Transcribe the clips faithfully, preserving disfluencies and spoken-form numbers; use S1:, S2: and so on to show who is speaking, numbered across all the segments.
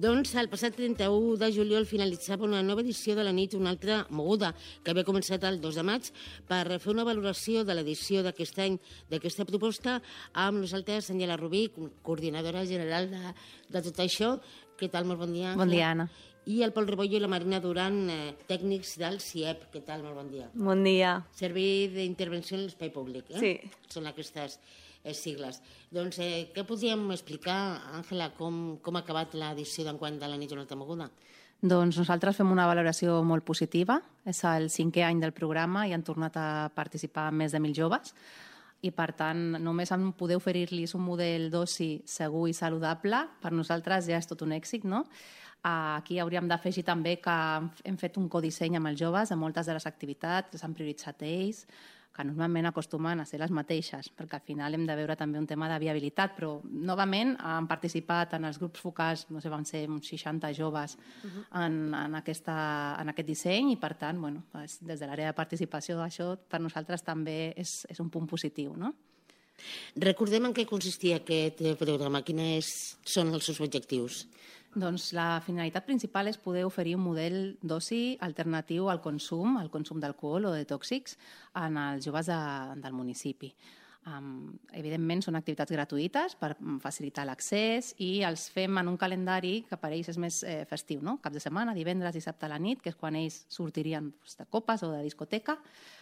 S1: Doncs el passat trenta-u de juliol finalitzava una nova edició de la nit, una altra moguda, que havia començat el dos de maig, per fer una valoració de l'edició d'aquest any, d'aquesta proposta, amb nosaltres, Àngela Rubí, coordinadora general de, de tot això. Què tal? Molt bon dia.
S2: Bon dia, Anna.
S1: I el Pol Rebollo i la Marina Duran, eh, tècnics del C I E P. Què tal? Molt bon dia.
S3: Bon dia.
S1: Servei d'Intervenció en l'Espai Públic, eh?
S3: Sí.
S1: Són aquestes eh, sigles. Doncs, eh, què podríem explicar, Àngela, com, com ha acabat l'edició d'enguany de la nit una altra moguda?
S2: Doncs nosaltres fem una valoració molt positiva. És el cinquè any del programa i han tornat a participar més de mil joves. I, per tant, només en poder oferir-los un model d'oci segur i saludable, per nosaltres ja és tot un èxit, no? Aquí hauríem d'afegir també que hem fet un codisseny amb els joves de moltes de les activitats, les han prioritzat ells, que normalment acostumen a ser les mateixes, perquè al final hem de veure també un tema de viabilitat, però novament han participat en els grups focals, no sé, van ser uns seixanta joves en, en, aquesta, en aquest disseny i, per tant, bueno, des de l'àrea de participació, això per nosaltres també és, és un punt positiu, no?
S1: Recordem en què consistia aquest programa, quins són els seus objectius?
S2: Doncs la finalitat principal és poder oferir un model d'oci alternatiu al consum, al consum d'alcohol o de tòxics en els joves de, del municipi. Um, evidentment són activitats gratuïtes per facilitar l'accés i els fem en un calendari que per ells és més eh, festiu, no? Cap de setmana, divendres, dissabte a la nit, que és quan ells sortirien doncs, de copes o de discoteca.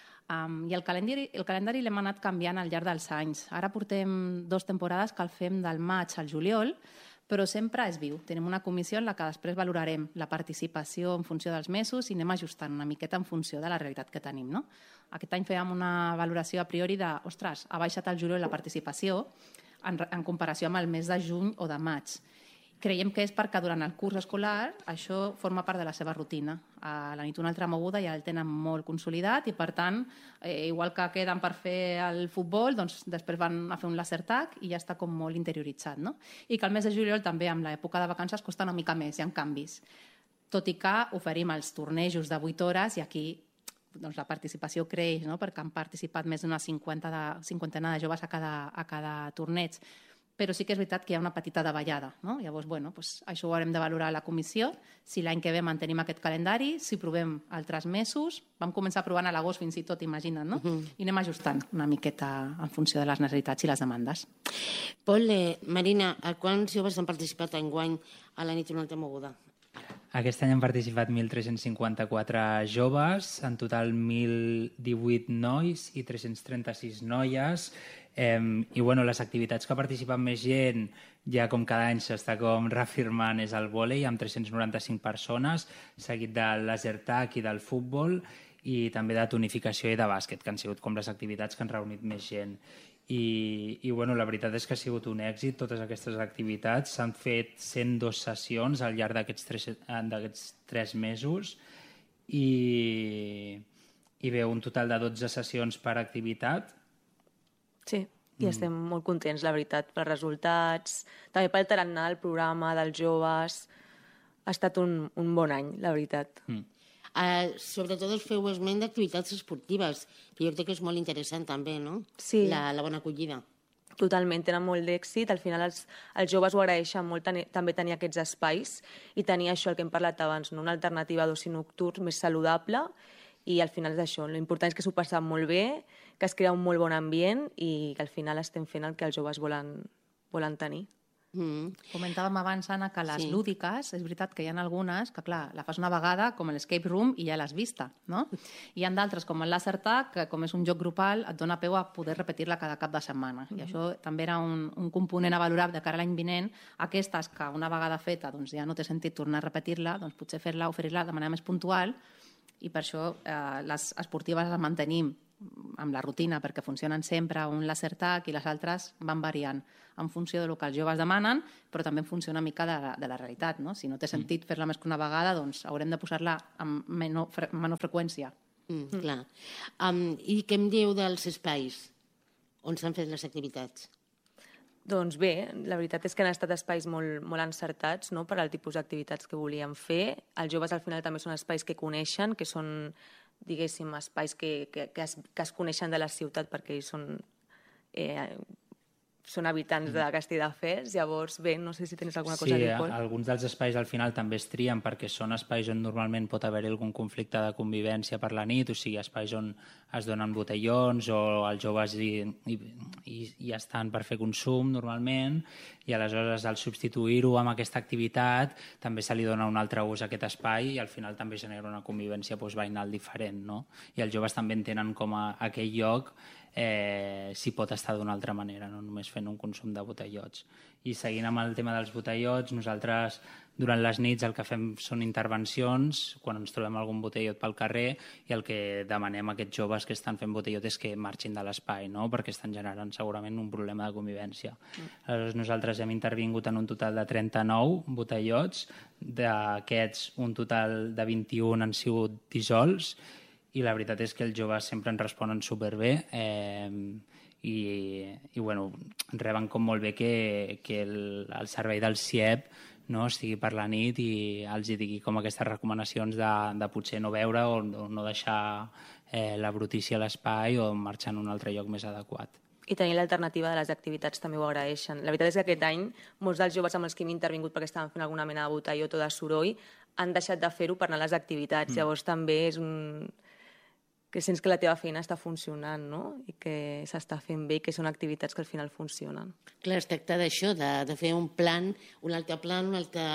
S2: Um, I el calendari, el calendari l'hem anat canviant al llarg dels anys. Ara portem dues temporades que el fem del maig al juliol, però sempre és viu. Tenim una comissió en la que després valorarem la participació en funció dels mesos i anem ajustant una miqueta en funció de la realitat que tenim, no? Aquest any fèiem una valoració a priori de, ostres, ha baixat al juliol la participació en, en comparació amb el mes de juny o de maig. Creiem que és perquè durant el curs escolar això forma part de la seva rutina. A la nit una altra moguda ja el tenen molt consolidat i, per tant, eh, igual que queden per fer el futbol, doncs després van a fer un laser tag i ja està com molt interioritzat, no? I que el mes de juliol també, amb l'època de vacances, costa una mica més, hi ha canvis. Tot i que oferim els tornejos de vuit hores i aquí doncs, la participació creix, no? Perquè han participat més d'una cinquanta de, cinquantena de joves a cada, a cada torneig. Però sí que és veritat que hi ha una petita davallada, no? Llavors, bueno, doncs això ho haurem de valorar a la comissió, si l'any que ve mantenim aquest calendari, si provem altres mesos. Vam començar provant a l'agost fins i tot, imagina't, no? Uh-huh. I anem ajustant una miqueta en funció de les necessitats i les demandes.
S1: Pol, eh, Marina, a quants joves han participat enguany a la nit una altra moguda?
S4: Aquest any han participat mil tres-cents cinquanta-quatre joves, en total mil divuit nois i tres-cents trenta-sis noies. Eh, I bueno, les activitats que ha participat més gent, ja com cada any s'està com reafirmant, és el vòlei, amb tres-cents noranta-cinc persones, seguit del laser tag i del futbol, i també de tonificació i de bàsquet, que han sigut com les activitats que han reunit més gent. I, i bueno, la veritat és que ha sigut un èxit totes aquestes activitats. S'han fet cent dues sessions al llarg d'aquests tres, d'aquests tres mesos i, i bé, un total de dotze sessions per activitat.
S3: Sí, i mm. estem molt contents, la veritat, pels resultats, també pel tarannà del programa, dels joves. Ha estat un, un bon any, la veritat.
S1: Mm. Uh, sobretot us feu esment d'activitats esportives, que jo crec que és molt interessant també, no?
S3: Sí.
S1: La, la bona acollida.
S3: Totalment, tenen molt d'èxit. Al final els, els joves ho agraeixen molt tenir, també tenir aquests espais i tenir això, el que hem parlat abans, no? Una alternativa d'oci nocturn més saludable. I al final és això, l'important és que s'ho passen molt bé, que es crea un molt bon ambient i que al final estem fent el que els joves volen, volen tenir.
S2: Mm. Comentàvem abans, Anna, que les
S1: sí.
S2: lúdiques, és veritat que hi ha algunes que, clar, la fas una vegada, com l'escape room, i ja l'has vista, no? Hi ha d'altres, com el laser tag, que com és un joc grupal, et dona peu a poder repetir-la cada cap de setmana. Mm. I això també era un, un component a valorar de cara a l'any vinent. Aquestes que una vegada feta doncs, ja no té sentit tornar a repetir-la, doncs potser fer-la, oferir-la de manera més puntual, i per això eh, les esportives les mantenim amb la rutina perquè funcionen sempre, un laser tag, i les altres van variant en funció del que els joves demanen, però també en funció una mica de la, de la realitat, no? Si no té sentit fer-la més que una vegada, doncs haurem de posar-la amb menor, fre menor freqüència.
S1: Mm, clar. Um, I què em diu dels espais on s'han fet les activitats?
S3: Doncs bé, la veritat és que han estat espais molt, molt encertats, no?, per al tipus d'activitats que volíem fer. Els joves al final també són espais que coneixen, que són, diguéssim, espais que, que, que, es, que es coneixen de la ciutat perquè ells són, eh, són habitants de Castelldefels, llavors, bé, no sé si tens alguna cosa
S4: sí,
S3: a dir, Pol.
S4: Sí, alguns dels espais al final també es trien perquè són espais on normalment pot haver-hi algun conflicte de convivència per la nit, o sigui, espais on es donen botellons o els joves hi, hi, hi, hi estan per fer consum normalment, i aleshores al substituir-ho amb aquesta activitat també se li dona un altre ús a aquest espai i al final també genera una convivència doncs, veïnal diferent, no? I els joves també entenen com a aquell lloc eh, s'hi pot estar d'una altra manera, no només fent un consum de botellots. I seguint amb el tema dels botellots, nosaltres durant les nits el que fem són intervencions quan ens trobem algun botellot pel carrer i el que demanem a aquests joves que estan fent botellot és que marxin de l'espai, no? Perquè estan generant segurament un problema de convivència. Mm. Aleshores nosaltres hem intervingut en un total de trenta-nou botellots, d'aquests un total de vint-i-un han sigut dissolts i la veritat és que els joves sempre ens responen superbé eh, i, i bueno, reben com molt bé que, que el, el servei del C I E P no, estigui per la nit i els hi digui com aquestes recomanacions de, de potser no beure o, o no deixar eh, la brutícia a l'espai o marxar en un altre lloc més adequat.
S3: I tenir l'alternativa de les activitats també ho agraeixen. La veritat és que aquest any molts dels joves amb els que hem intervingut perquè estaven fent alguna mena de botellot o de soroll han deixat de fer-ho per anar a les activitats. Mm. Llavors també és un... que sents que la teva feina està funcionant, no? I que s'està fent bé i que són activitats que al final funcionen.
S1: Clar, es tracta d'això, de, de fer un plan, un altre plan, un altre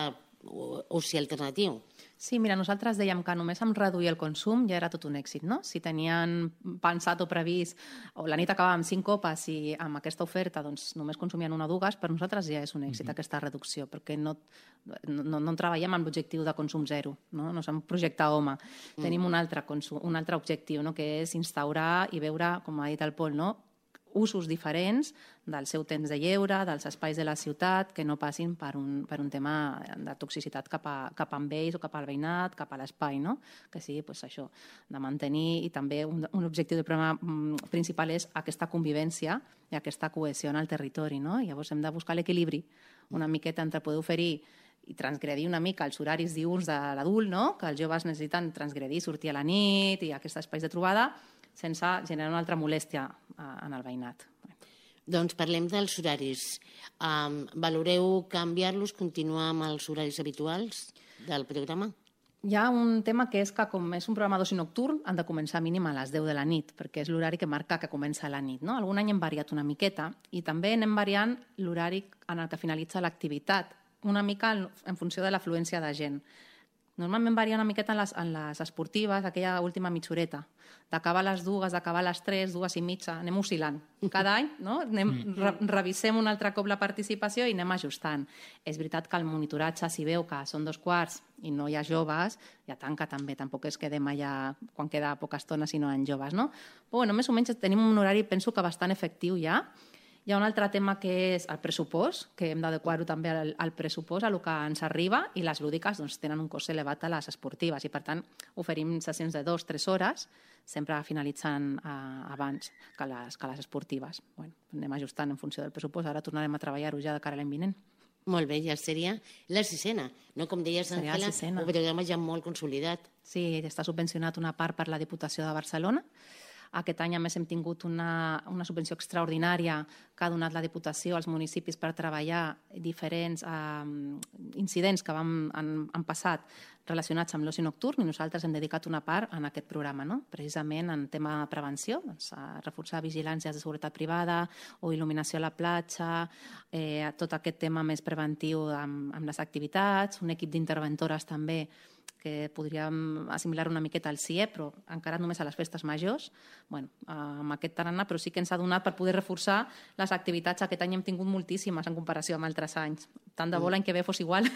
S1: oci alternatiu.
S2: Sí, mira, nosaltres dèiem que només amb reduir el consum ja era tot un èxit, no? Si tenien pensat o previst, o la nit acabava amb cinc copes i amb aquesta oferta doncs, només consumien una o dues, per nosaltres ja és un èxit, mm-hmm. aquesta reducció, perquè no, no, no treballem amb l'objectiu de consum zero, no? No som projecte home. Mm. Tenim un altre, consum, un altre objectiu, no? Que és instaurar i veure, com ha dit el Pol, no? Usos diferents del seu temps de lleure, dels espais de la ciutat, que no passin per un, per un tema de toxicitat cap a, cap a ells o cap al veïnat, cap a l'espai, no? Que sigui pues, això, de mantenir, i també un, un objectiu del programa principal és aquesta convivència i aquesta cohesió en el territori, no? Llavors hem de buscar l'equilibri una miqueta entre poder oferir i transgredir una mica els horaris diürns de l'adult, no? Que els joves necessiten transgredir, sortir a la nit i aquests espais de trobada, sense generar una altra molèstia en el veïnat.
S1: Doncs parlem dels horaris. Um, valoreu canviar-los, continuar amb els horaris habituals del programa?
S2: Hi ha un tema que és que, com és un programa d'oci nocturn, han de començar mínim a les deu de la nit, perquè és l'horari que marca que comença a la nit, no? Algun any hem variat una miqueta i també anem variant l'horari en el que finalitza l'activitat, una mica en funció de l'afluència de gent. Normalment varia una miqueta en les, en les esportives, aquella última mitjoreta. D'acabar a les dues, d'acabar a les tres, dues i mitja, anem oscil·lant. Cada any no? anem, re, revisem un altre cop la participació i anem ajustant. És veritat que el monitoratge, si veu que són dos quarts i no hi ha joves, ja tanca també, tampoc es quedem allà quan queda poca estona si no hi ha joves. No? Però bueno, més o menys tenim un horari, penso que bastant efectiu ja. Hi ha un altre tema que és el pressupost, que hem d'adequar-ho també al, al pressupost, a el que ens arriba, i les lúdiques doncs, tenen un cost elevat a les esportives i, per tant, oferim sessions de dues o tres hores, sempre finalitzant eh, abans que les, que les esportives. Bueno, anem ajustant en funció del pressupost, ara tornarem a treballar-ho ja de cara a l'any vinent.
S1: Molt bé, ja seria la sisena, no? Com deies, Àngela, un programa ja molt consolidat.
S2: Sí, està subvencionat una part per la Diputació de Barcelona. Aquest any, a més, hem tingut una, una subvenció extraordinària que ha donat la Diputació als municipis per treballar diferents eh, incidents que vam, han, han passat relacionats amb l'oci nocturn, i nosaltres hem dedicat una part en aquest programa, no? Precisament en tema de prevenció, doncs, a reforçar vigilàncies de seguretat privada o il·luminació a la platja, eh, tot aquest tema més preventiu amb, amb les activitats, un equip d'interventores també que podríem assimilar una miqueta al C I E, però encara només a les festes majors, bueno, amb aquest tarannà, però sí que ens ha donat per poder reforçar les activitats. Aquest any hem tingut moltíssimes en comparació amb altres anys. Tant de bo l'any que ve fos igual.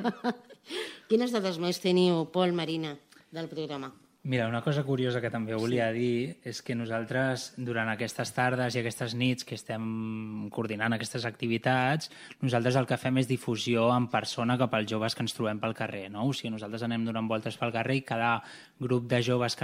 S1: Quines dades més teniu, Pol, Marina, del programa?
S4: Mira, una cosa curiosa que també volia sí. dir és que nosaltres, durant aquestes tardes i aquestes nits que estem coordinant aquestes activitats, nosaltres el que fem és difusió en persona cap als joves que ens trobem pel carrer, no? O sigui, nosaltres anem donant voltes pel carrer i cada grup de joves que